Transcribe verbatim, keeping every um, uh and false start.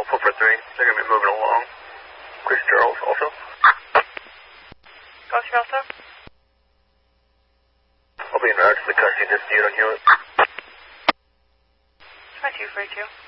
four four three. They're going to be moving along. Chris Charles also. Ghost Delta. I'll be in route to the custody dispute on Hewitt. five two three two.